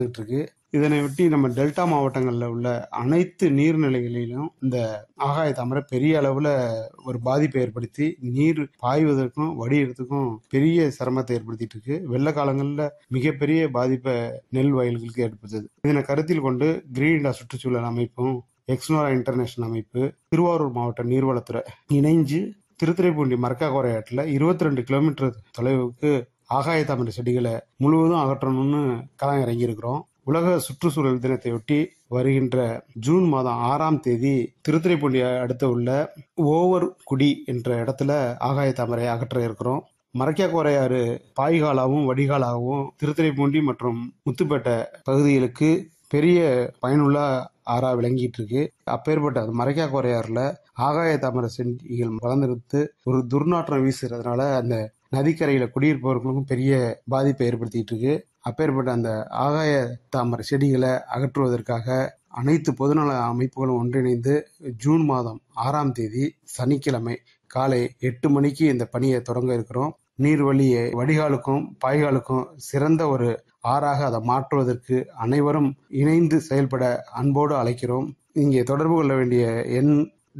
இருக்கு. இதனையொட்டி நம்ம டெல்டா மாவட்டங்கள்ல உள்ள அனைத்து நீர்நிலைகளிலும் இந்த ஆகாய தாமரை பெரிய அளவுல ஒரு பாதிப்பை ஏற்படுத்தி நீர் பாய்வதற்கும் வடிகிறதுக்கும் பெரிய சிரமத்தை ஏற்படுத்திட்டு இருக்கு. வெள்ள காலங்கள்ல மிகப்பெரிய பாதிப்பை நெல் வயல்களுக்கு ஏற்படுத்துது. இதனை கருத்தில் கொண்டு கிரீன் இண்டியா சுற்றுச்சூழல் அமைப்பும் எக்ஸ்னோரா இன்டர்நேஷனல் அமைப்பு திருவாரூர் மாவட்ட நீர்வளத்துறை இணைஞ்சு திருத்துறைப்பூண்டி மரக்காக்கோரையாற்றில் 22 கிலோமீட்டர் தொலைவுக்கு ஆகாய தாமரை செடிகளை முழுவதும் அகற்றணும்னு களம் இறங்கியிருக்கிறோம். உலக சுற்றுச்சூழல் தினத்தையொட்டி வருகின்ற ஜூன் மாதம் 6ஆம் தேதி திருத்துறைப்பூண்டி அடுத்த உள்ள ஓவர் குடி என்ற இடத்துல ஆகாய தாமரை அகற்ற இருக்கிறோம். மரக்காக்கோரையாறு பாய்காலாகவும் வடிகாலாகவும் திருத்துறைப்பூண்டி மற்றும் முத்துப்பேட்டை பகுதிகளுக்கு பெரிய பயனுள்ள ஆறா விளங்கிட்டு இருக்கு. அப்பேற்பட்ட அது மரக்காக்கோரையாறுல ஆகாய தாமரை செடிகள் வளர்ந்தெடுத்து ஒரு துர்நாற்றம் வீசுறதுனால அந்த நதிக்கரையில குடியிருப்பவர்களுக்கும் பெரிய பாதிப்பை ஏற்படுத்திட்டு இருக்கு. அப்பேற்பட்ட அந்த ஆகாய தாமரை செடிகளை அகற்றுவதற்காக அனைத்து பொதுநல அமைப்புகளும் ஒன்றிணைந்து ஜூன் மாதம் 6ஆம் தேதி சனிக்கிழமை காலை 8 மணிக்கு இந்த பணியை தொடங்க இருக்கிறோம். நீர்வழியை வடிகாலுக்கும் பாய்காலுக்கும் சிறந்த ஒரு ஆறாக அதை மாற்றுவதற்கு அனைவரும் இணைந்து செயல்பட அன்போடு அழைக்கிறோம். இங்கே தொடர்பு கொள்ள வேண்டிய எண்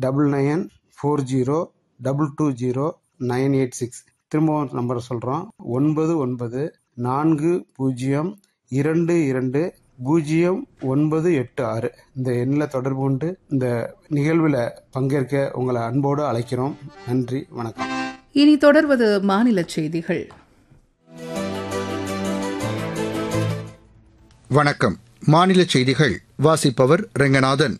9940220986. திரும்பவும் நம்பர் சொல்றோம், 9940220986. இந்த எண்ணில் தொடர்பு கொண்டு இந்த நிகழ்வில் பங்கேற்க உங்களை அன்போடு அழைக்கிறோம். நன்றி, வணக்கம். இனி தொடர்வது மாநில செய்திகள். வணக்கம். மாநில செய்திகள் வாசிப்பவர் ரெங்கநாதன்.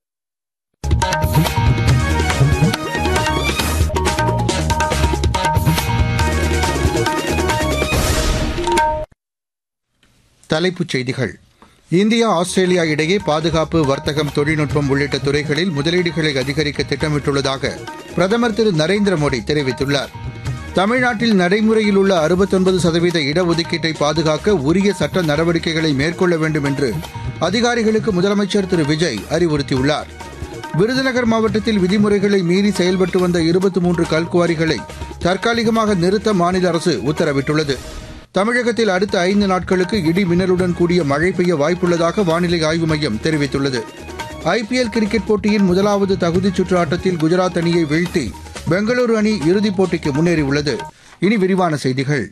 தலைப்புச் செய்திகள். இந்தியா ஆஸ்திரேலியா இடையே பாதுகாப்பு, வர்த்தகம், தொழில்நுட்பம் உள்ளிட்ட துறைகளில் முதலீடுகளை அதிகரிக்க திட்டமிட்டுள்ளதாக பிரதமர் திரு நரேந்திர மோடி தெரிவித்துள்ளார். தமிழ்நாட்டில் நடைமுறையில் உள்ள 69% இடஒதுக்கீட்டை பாதுகாக்க உரிய சட்ட நடவடிக்கைகளை மேற்கொள்ள வேண்டும் என்று அதிகாரிகளுக்கு முதலமைச்சர் திரு விஜய் அறிவுறுத்தியுள்ளார். விருதுநகர் மாவட்டத்தில் விதிமுறைகளை மீறி செயல்பட்டு வந்த 23 கல்குவாரிகளை தற்காலிகமாக நிறுத்த மாநில அரசு உத்தரவிட்டுள்ளது. தமிழகத்தில் அடுத்த 5 நாட்களுக்கு இடி மின்னலுடன் கூடிய மழை பெய்ய வாய்ப்புள்ளதாக வானிலை ஆய்வு மையம் தெரிவித்துள்ளது. ஐபிஎல் கிரிக்கெட் போட்டியின் முதலாவது தகுதிச் சுற்று ஆட்டத்தில் குஜராத் அணியை வீழ்த்தி பெங்களூரு அணி இறுதிப் போட்டிக்கு முன்னேறியுள்ளது. இனி விரிவான செய்திகள்.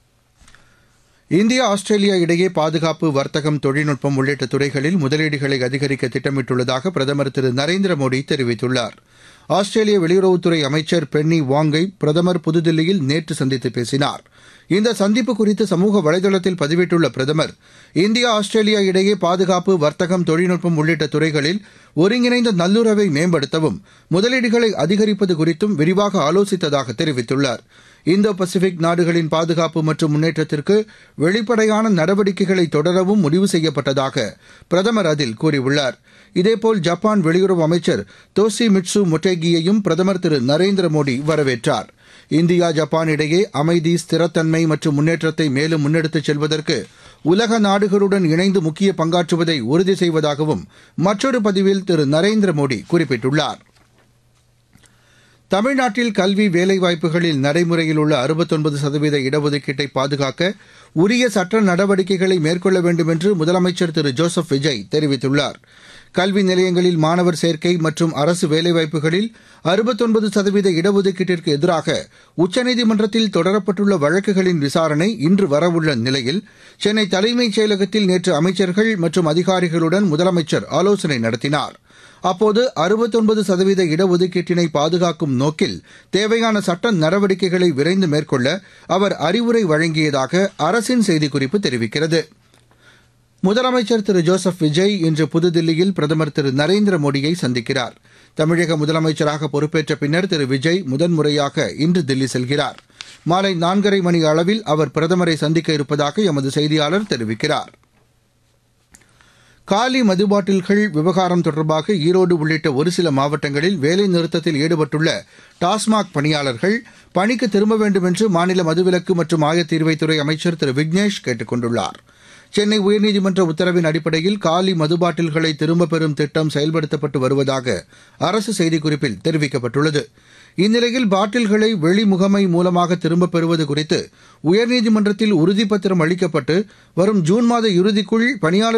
இந்தியா ஆஸ்திரேலியா இடையே பாதுகாப்பு, வர்த்தகம், தொழில்நுட்பம் உள்ளிட்ட துறைகளில் முதலீடுகளை அதிகரிக்க திட்டமிட்டுள்ளதாக பிரதமர் திரு நரேந்திர மோடி தெரிவித்துள்ளார். ஆஸ்திரேலிய வெளியுறவுத்துறை அமைச்சர் பென்னி வாங்கை பிரதமர் புதுதில்லியில் நேற்று சந்தித்து பேசினார். இந்த சந்திப்பு குறித்து சமூக வலைதளத்தில் பதிவிட்டுள்ள பிரதமர், இந்தியா ஆஸ்திரேலியா இடையே பாதுகாப்பு, வர்த்தகம், தொழில்நுட்பம் உள்ளிட்ட துறைகளில் ஒருங்கிணைந்த நல்லுறவை மேம்படுத்தவும் முதலீடுகளை அதிகரிப்பது குறித்தும் விரிவாக ஆலோசித்ததாக தெரிவித்துள்ளார். இந்தோ பசிபிக் நாடுகளின் பாதுகாப்பு மற்றும் முன்னேற்றத்திற்கு வெளிப்படையான நடவடிக்கைகளை தொடரவும் முடிவு செய்யப்பட்டதாக பிரதமர் அதில் கூறியுள்ளார். இதேபோல் ஜப்பான் வெளியுறவு அமைச்சர் தோஷிமிட்சு மொட்டேகியையும் பிரதமர் திரு நரேந்திர மோடி வரவேற்றார். இந்தியா ஜப்பான் இடையே அமைதி, ஸ்திரத்தன்மை மற்றும் முன்னேற்றத்தை மேலும் முன்னெடுத்துச் செல்வதற்கு உலக நாடுகளுடன் இணைந்து முக்கிய பங்காற்றுவதை உறுதி செய்வதாகவும் மற்றொரு பதிவில் திரு நரேந்திர மோடி குறிப்பிட்டுள்ளார். தமிழ்நாட்டில் கல்வி, வேலைவாய்ப்புகளில் நடைமுறையில் உள்ள 69% இடஒதுக்கீட்டை பாதுகாக்க உரிய சட்ட நடவடிக்கைகளை மேற்கொள்ள வேண்டும் என்று முதலமைச்சர் திரு ஜோசப் விஜய் தெரிவித்துள்ளார். கல்வி நிலையங்களில் மாணவர் சேர்க்கை மற்றும் அரசு வேலைவாய்ப்புகளில் 69% இடஒதுக்கீட்டிற்கு எதிராக உச்சநீதிமன்றத்தில் தொடரப்பட்டுள்ள வழக்குகளின் விசாரணை இன்று வரவுள்ள நிலையில் சென்னை தலைமைச் செயலகத்தில் நேற்று அமைச்சர்கள் மற்றும் அதிகாரிகளுடன் முதலமைச்சர் ஆலோசனை நடத்தினார். அப்போது 69% இடஒதுக்கீட்டினை பாதுகாக்கும் நோக்கில் தேவையான சட்ட நடவடிக்கைகளை விரைந்து மேற்கொள்ள அவர் அறிவுரை வழங்கியதாக அரசின் செய்திக்குறிப்பு தெரிவிக்கிறது. முதலமைச்சர் திரு ஜோசப் விஜய் இன்று புதுதில்லியில் பிரதமர் திரு நரேந்திர மோடியை சந்திக்கிறார். தமிழக முதலமைச்சராக பொறுப்பேற்ற பின்னர் திரு விஜய் முதன்முறையாக இன்று தில்லி செல்கிறார். மாலை 4:30 மணி அளவில் அவர் பிரதமரை சந்திக்க இருப்பதாக எமது செய்தியாளர் தெரிவிக்கிறார். காலி மதுபாட்டில்கள் விவகாரம் தொடர்பாக ஈரோடு உள்ளிட்ட ஒரு சில மாவட்டங்களில் வேலைநிறுத்தத்தில் ஈடுபட்டுள்ள டாஸ்மாக் பணியாளர்கள் பணிக்கு திரும்ப வேண்டும் என்று மாநில மதுவிலக்கு மற்றும் ஆயத்தீர்வைத்துறை அமைச்சர் திரு விக்னேஷ் கேட்டுக் கொண்டுள்ளார். சென்னை உயர்நீதிமன்ற உத்தரவின் அடிப்படையில் காலி மதுபாட்டில்களை திரும்பப் பெறும் திட்டம் செயல்படுத்தப்பட்டு வருவதாக அரசு செய்திக்குறிப்பில் தெரிவிக்கப்பட்டுள்ளது. இந்நிலையில் பாட்டில்களை வெளிமுகமை மூலமாக திரும்பப் பெறுவது குறித்து உயர்நீதிமன்றத்தில் உறுதிப்பத்திரம் அளிக்கப்பட்டு வரும் ஜூன் மாத இறுதிக்குள் பணியாளர்